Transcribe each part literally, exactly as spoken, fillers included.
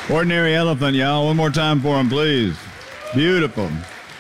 Ordinary Elephant, y'all. One more time for him, please. Beautiful.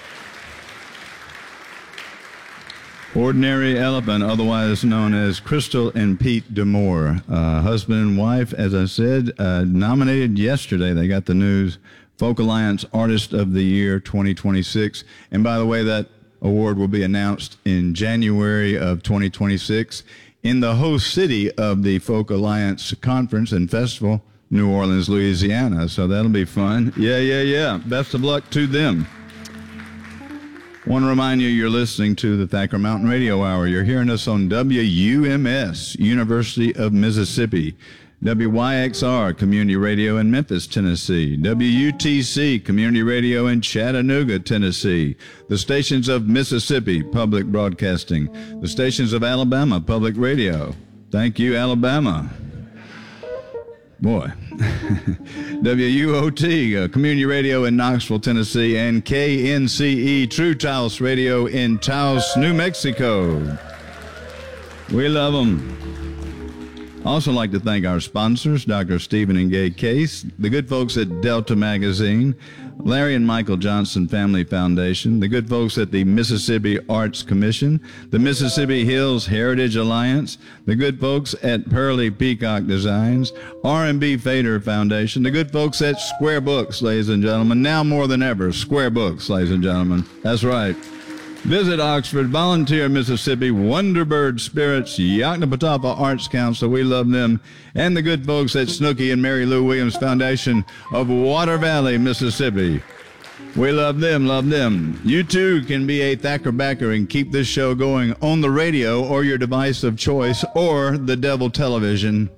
Ordinary Elephant, otherwise known as Crystal and Pete D'Amour. Uh, husband and wife, as I said, uh, nominated yesterday. They got the news. Folk Alliance Artist of the Year twenty twenty-six. And by the way, that award will be announced in January of twenty twenty-six in the host city of the Folk Alliance Conference and Festival, New Orleans, Louisiana. So that'll be fun. Yeah, yeah, yeah. Best of luck to them. Want to remind you, you're listening to the Thacker Mountain Radio Hour. You're hearing us on W U M S, University of Mississippi, W Y X R, Community Radio in Memphis, Tennessee, W U T C, Community Radio in Chattanooga, Tennessee, the stations of Mississippi, Public Broadcasting, the stations of Alabama, Public Radio. Thank you, Alabama. Boy. W U O T, uh, Community Radio in Knoxville, Tennessee, and K N C E, True Taos Radio in Taos, New Mexico. We love them. Also like to thank our sponsors, Doctor Stephen and Gay Case, the good folks at Delta Magazine, Larry and Michael Johnson Family Foundation, the good folks at the Mississippi Arts Commission, the Mississippi Hills Heritage Alliance, the good folks at Pearly Peacock Designs, R and B Fader Foundation, the good folks at Square Books, ladies and gentlemen. Now more than ever, Square Books, ladies and gentlemen. That's right. Visit Oxford, Volunteer, Mississippi, Wonderbird Spirits, Yoknapatawpha Arts Council, we love them, and the good folks at Snooky and Mary Lou Williams Foundation of Water Valley, Mississippi. We love them, love them. You too can be a Thacker backer and keep this show going on the radio or your device of choice or the Devil Television.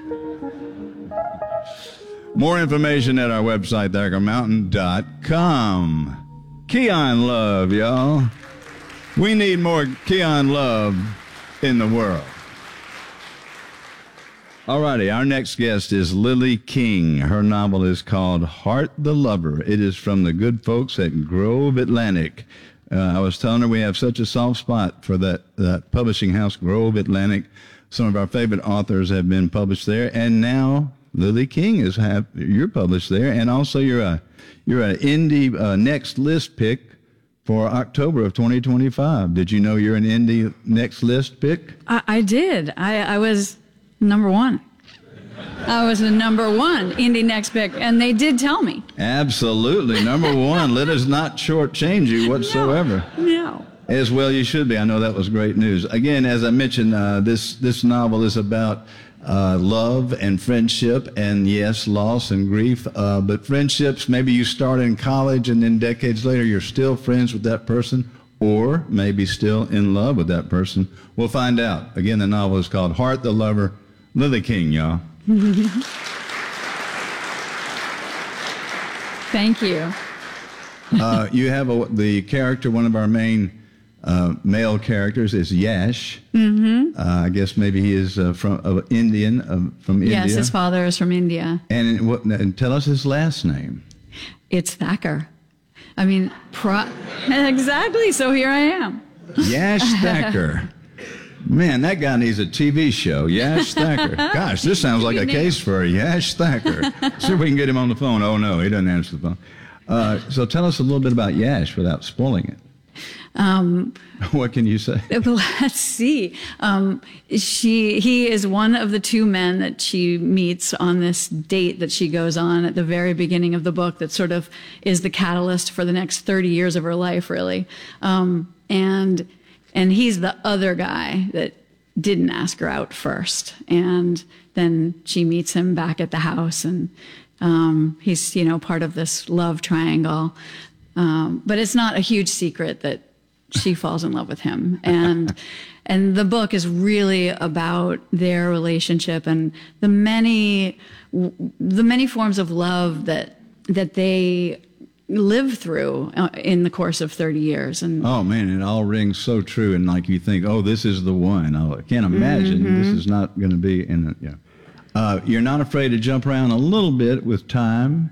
More information at our website, thacker mountain dot com. Keon love, y'all. We need more Keon love in the world. Alrighty, our next guest is Lily King. Her novel is called Heart the Lover. It is from the good folks at Grove Atlantic. Uh, I was telling her we have such a soft spot for that, that publishing house, Grove Atlantic. Some of our favorite authors have been published there, and now Lily King is have you're published there, and also you're a you're an indie uh, next list pick for October of twenty twenty-five. Did you know you're an indie next list pick? I, I did. I, I was number one. I was the number one indie next pick, and they did tell me. Absolutely, number one. Let us not shortchange you whatsoever. No, no. As well you should be. I know that was great news. Again, as I mentioned, uh, this this novel is about Uh, love and friendship, and yes, loss and grief. Uh, but friendships, maybe you start in college and then decades later you're still friends with that person, or maybe still in love with that person. We'll find out. Again, the novel is called Heart the Lover. Lily King, y'all. Thank you. uh, you have a, the character, one of our main Uh, male characters is Yash. Mm-hmm. Uh, I guess maybe he is uh, from uh, Indian, uh, from India. Yes, his father is from India. And, what, and tell us his last name. It's Thacker. I mean, pro- exactly. So here I am. Yash Thacker. Man, that guy needs a T V show. Yash Thacker. Gosh, this sounds like a case for a Yash Thacker. See if we can get him on the phone. Oh, no, he doesn't answer the phone. Uh, so tell us a little bit about Yash without spoiling it. Um, what can you say? Let's see. Um, she, he is one of the two men that she meets on this date that she goes on at the very beginning of the book that sort of is the catalyst for the next thirty years of her life, really. Um, and, and he's the other guy that didn't ask her out first. And then she meets him back at the house, and, um, he's, you know, part of this love triangle. Um, but it's not a huge secret that she falls in love with him. And and the book is really about their relationship and the many the many forms of love that that they live through in the course of thirty years. And oh man, it all rings so true. And like you think, oh, this is the one. I can't imagine mm-hmm. this is not going to be in it. Yeah. Uh, you're not afraid to jump around a little bit with time.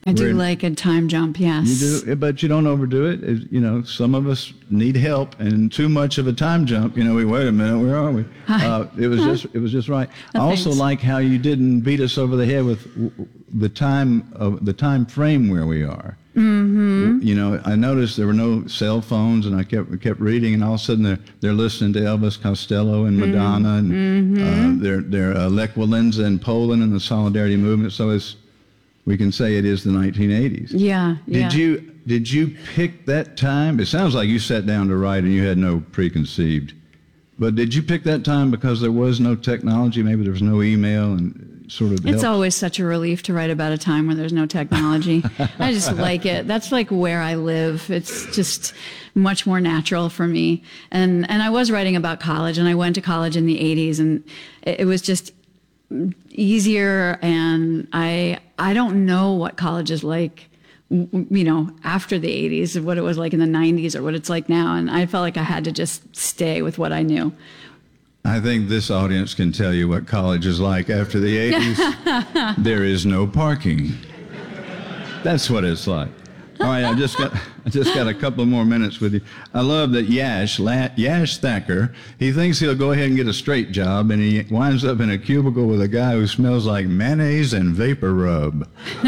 I do in, like a time jump, yes. You do, but you don't overdo it. it. You know, some of us need help, and too much of a time jump. You know, we wait a minute, where are we? Uh, it was just, it was just right. I also Thanks. like how you didn't beat us over the head with the time of the time frame where we are. Mm-hmm. You know, I noticed there were no cell phones, and I kept kept reading, and all of a sudden they're they're listening to Elvis Costello and Madonna, and mm-hmm. uh, they're they're uh, Lech Walesa in Poland and the Solidarity Movement. So it's we can say it is the nineteen eighties. Yeah, yeah. Did you did you pick that time? It sounds like you sat down to write and you had no preconceived. But did you pick that time because there was no technology? Maybe there was no email and sort of. It's helped? always such a relief to write about a time where there's no technology. I just like it. That's like where I live. It's just much more natural for me. And and I was writing about college, and I went to college in the eighties, and it, it was just easier. And I I don't know what college is like, you know, after the eighties, what it was like in the nineties or what it's like now. And I felt like I had to just stay with what I knew. I think this audience can tell you what college is like after the eighties. There is no parking. That's what it's like. All right, I just got I just got a couple more minutes with you. I love that Yash, La, Yash Thacker, he thinks he'll go ahead and get a straight job, and he winds up in a cubicle with a guy who smells like mayonnaise and vapor rub.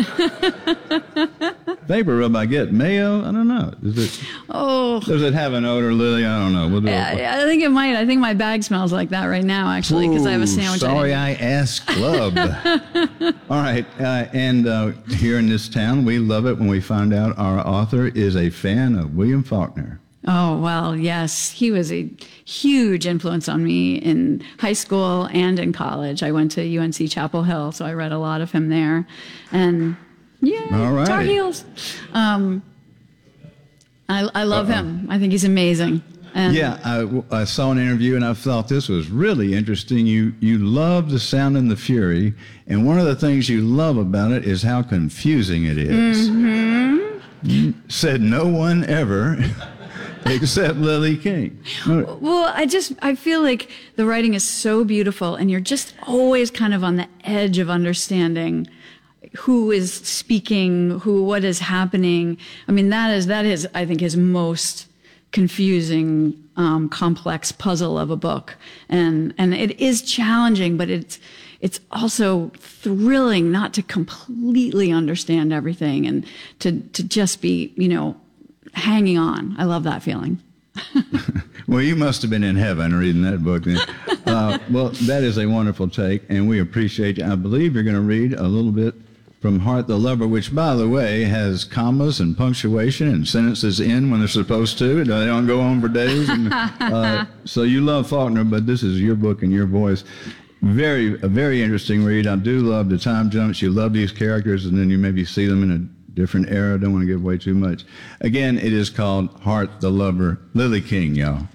Vapor rub, I get. Mayo? I don't know. Is it, oh. Does it have an odor, Lily? I don't know. We'll do I, it. I think it might. I think my bag smells like that right now, actually, because I have a sandwich. Sorry I asked club. All right. Uh, and uh, here in this town, we love it when we find out our author is a fan of William Faulkner. Oh, well, yes. He was a huge influence on me in high school and in college. I went to U N C Chapel Hill, so I read a lot of him there. And yeah, All right. Tar Heels. Um, I, I love Uh-oh. him. I think he's amazing. And yeah, I, I saw an interview and I thought this was really interesting. You you love The Sound and the Fury, and one of the things you love about it is how confusing it is. Mm-hmm. Said no one ever except Lily King. Well, I just, I feel like the writing is so beautiful, and you're just always kind of on the edge of understanding who is speaking, who, what is happening. I mean, that is, that is, I think, his most confusing, um, complex puzzle of a book. And, and it is challenging, but it's, it's also thrilling not to completely understand everything and to, to just be, you know, hanging on. I love that feeling. Well, you must have been in heaven reading that book then. Uh, well, that is a wonderful take, and we appreciate you. I believe you're going to read a little bit from Heart the Lover, which, by the way, has commas and punctuation and sentences in when they're supposed to. They don't go on for days. And, uh, so you love Faulkner, but this is your book and your voice. Very, a very interesting read. I do love the time jumps. You love these characters, and then you maybe see them in a different era. Don't want to give away too much. Again, it is called Heart the Lover. Lily King, y'all.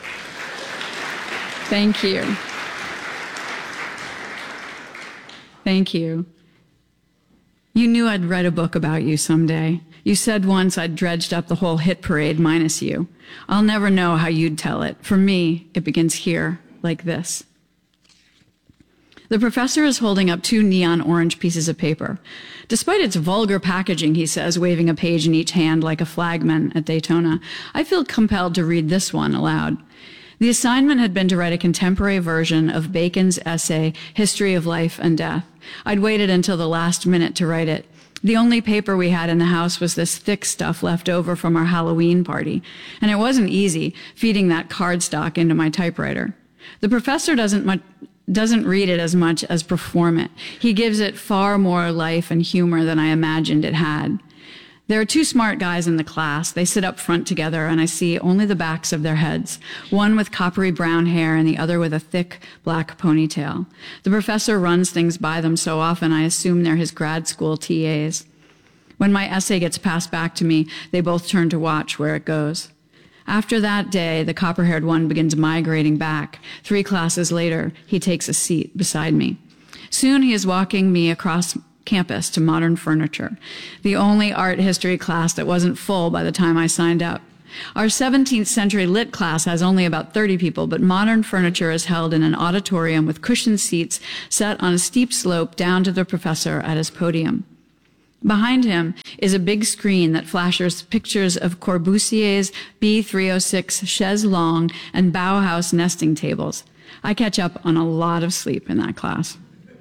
Thank you. Thank you. You knew I'd write a book about you someday. You said once I'd dredged up the whole hit parade minus you. I'll never know how you'd tell it. For me, it begins here, like this. The professor is holding up two neon orange pieces of paper. Despite its vulgar packaging, he says, waving a page in each hand like a flagman at Daytona, I feel compelled to read this one aloud. The assignment had been to write a contemporary version of Bacon's essay, History of Life and Death. I'd waited until the last minute to write it. The only paper we had in the house was this thick stuff left over from our Halloween party, and it wasn't easy feeding that cardstock into my typewriter. The professor doesn't much doesn't read it as much as perform it. He gives it far more life and humor than I imagined it had. There are two smart guys in the class. They sit up front together, and I see only the backs of their heads, one with coppery brown hair and the other with a thick black ponytail. The professor runs things by them so often I assume they're his grad school T As. When my essay gets passed back to me, they both turn to watch where it goes. After that day, the copper-haired one begins migrating back. Three classes later, he takes a seat beside me. Soon he is walking me across campus to Modern Furniture, the only art history class that wasn't full by the time I signed up. Our seventeenth century lit class has only about thirty people, but Modern Furniture is held in an auditorium with cushioned seats set on a steep slope down to the professor at his podium. Behind him is a big screen that flashes pictures of Corbusier's B three oh six chaise longue and Bauhaus nesting tables. I catch up on a lot of sleep in that class.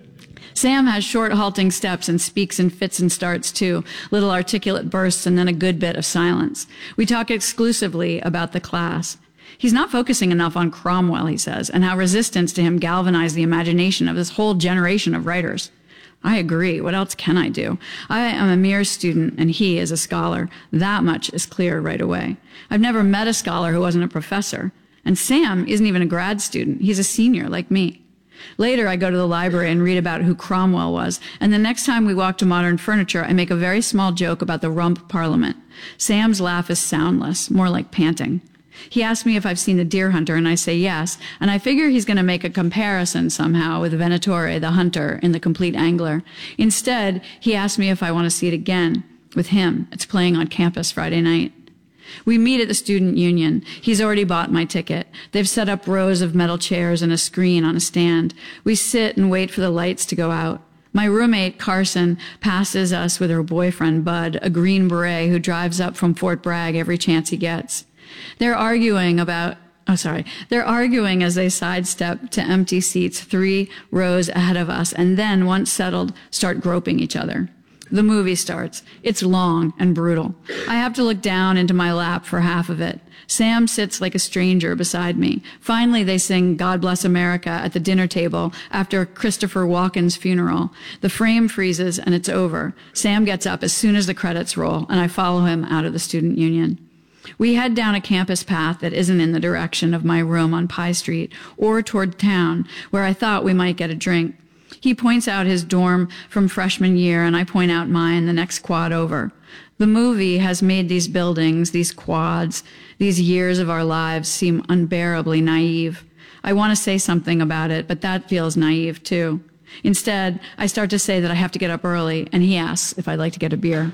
Sam has short, halting steps and speaks in fits and starts, too, little articulate bursts and then a good bit of silence. We talk exclusively about the class. He's not focusing enough on Cromwell, he says, and how resistance to him galvanized the imagination of this whole generation of writers. I agree. What else can I do? I am a mere student, and he is a scholar. That much is clear right away. I've never met a scholar who wasn't a professor. And Sam isn't even a grad student. He's a senior, like me. Later, I go to the library and read about who Cromwell was, and the next time we walk to Modern Furniture, I make a very small joke about the Rump Parliament. Sam's laugh is soundless, more like panting. He asks me if I've seen The Deer Hunter, and I say yes, and I figure he's going to make a comparison somehow with Venatore, the hunter, in The Complete Angler. Instead, he asks me if I want to see it again, with him. It's playing on campus Friday night. We meet at the student union. He's already bought my ticket. They've set up rows of metal chairs and a screen on a stand. We sit and wait for the lights to go out. My roommate, Carson, passes us with her boyfriend, Bud, a Green Beret who drives up from Fort Bragg every chance he gets. They're arguing about, oh, sorry, they're arguing as they sidestep to empty seats three rows ahead of us, and then, once settled, start groping each other. The movie starts. It's long and brutal. I have to look down into my lap for half of it. Sam sits like a stranger beside me. Finally, they sing God Bless America at the dinner table after Christopher Walken's funeral. The frame freezes and it's over. Sam gets up as soon as the credits roll, and I follow him out of the student union. We head down a campus path that isn't in the direction of my room on Pie Street or toward town, where I thought we might get a drink. He points out his dorm from freshman year, and I point out mine the next quad over. The movie has made these buildings, these quads, these years of our lives seem unbearably naive. I want to say something about it, but that feels naive too. Instead, I start to say that I have to get up early, and he asks if I'd like to get a beer.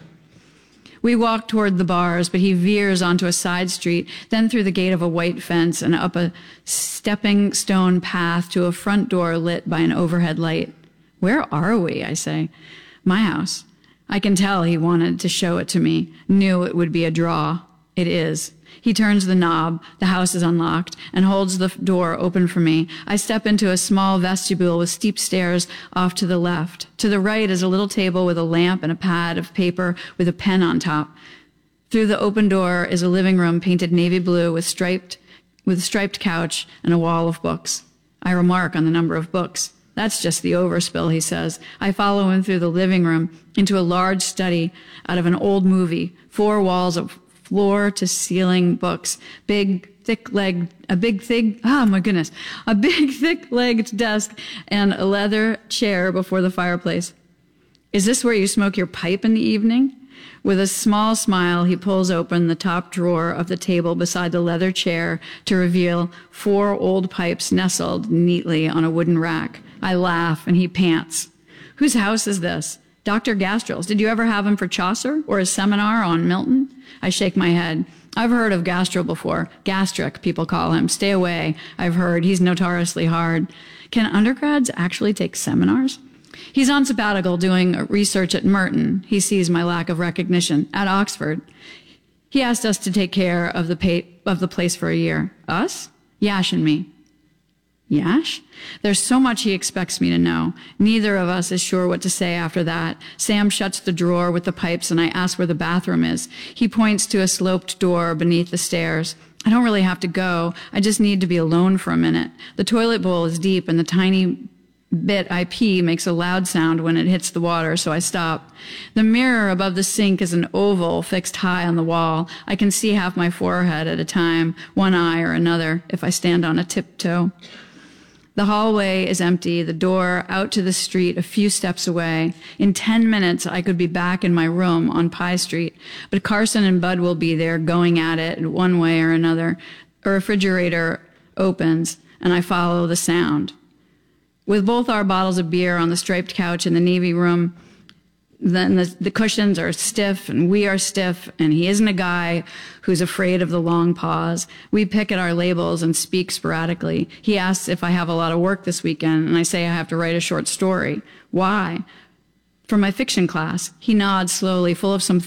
We walk toward the bars, but he veers onto a side street, then through the gate of a white fence and up a stepping stone path to a front door lit by an overhead light. Where are we? I say. My house. I can tell he wanted to show it to me, knew it would be a draw. It is. He turns the knob, the house is unlocked, and holds the door open for me. I step into a small vestibule with steep stairs off to the left. To the right is a little table with a lamp and a pad of paper with a pen on top. Through the open door is a living room painted navy blue with striped, with a striped couch and a wall of books. I remark on the number of books. That's just the overspill, he says. I follow him through the living room into a large study out of an old movie, four walls of floor to ceiling books, big thick-legged, a big thick, oh my goodness, a big thick-legged desk and a leather chair before the fireplace. Is this where you smoke your pipe in the evening? With a small smile, he pulls open the top drawer of the table beside the leather chair to reveal four old pipes nestled neatly on a wooden rack. I laugh and he pants. Whose house is this? Doctor Gastrell's. Did you ever have him for Chaucer or a seminar on Milton? I shake my head. I've heard of Gastrell before. Gastric, people call him. Stay away. I've heard. He's notoriously hard. Can undergrads actually take seminars? He's on sabbatical doing research at Merton. He sees my lack of recognition. At Oxford. He asked us to take care of the, pay, of the place for a year. Us? Yash and me. Yash? There's so much he expects me to know. Neither of us is sure what to say after that. Sam shuts the drawer with the pipes and I ask where the bathroom is. He points to a sloped door beneath the stairs. I don't really have to go. I just need to be alone for a minute. The toilet bowl is deep and the tiny bit I pee makes a loud sound when it hits the water, so I stop. The mirror above the sink is an oval fixed high on the wall. I can see half my forehead at a time, one eye or another, if I stand on a tiptoe. The hallway is empty, the door out to the street a few steps away. In ten minutes, I could be back in my room on Pie Street, but Carson and Bud will be there going at it one way or another. A refrigerator opens, and I follow the sound. With both our bottles of beer on the striped couch in the Navy room, then the, the cushions are stiff and we are stiff, and he isn't a guy who's afraid of the long pause. We pick at our labels and speak sporadically. He asks if I have a lot of work this weekend, and I say I have to write a short story. Why? for my fiction class. He nods slowly, full of some